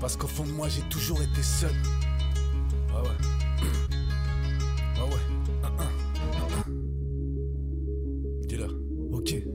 Parce qu'au fond de moi j'ai toujours été seul. Ouais ouais. Ouais ouais. Dis-leur. Ok.